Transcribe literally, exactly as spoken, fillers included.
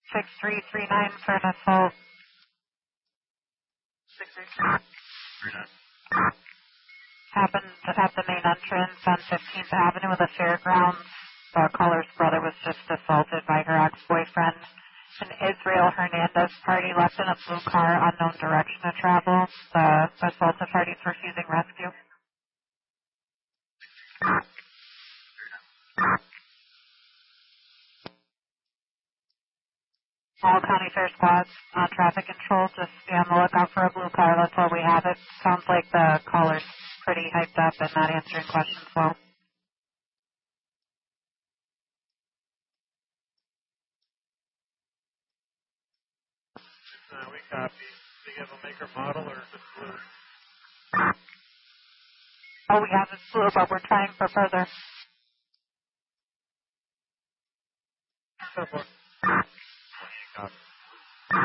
six three three nine for an assault. six three three nine. Happened at the main entrance on fifteenth Avenue of the Fairgrounds. The caller's brother was just assaulted by her ex-boyfriend. An Israel Hernandez party left in a blue car, unknown direction of travel. The assaulted party is refusing rescue. All county fair squads on traffic control. Just be on the lookout for a blue car. That's all we have. It sounds like the caller's pretty hyped up and not answering questions well. Uh, we copy. Do you have a maker model or just blue? Oh, we have this blue, but we're trying for further. So far. Copy.